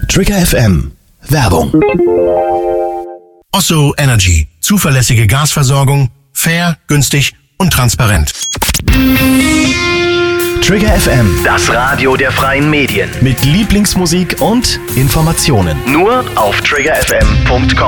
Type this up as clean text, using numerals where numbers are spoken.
Trigger FM. Werbung. Osso Energy. Zuverlässige Gasversorgung. Fair, günstig und transparent. Trigger FM. Das Radio der freien Medien. Mit Lieblingsmusik und Informationen. Nur auf triggerfm.com.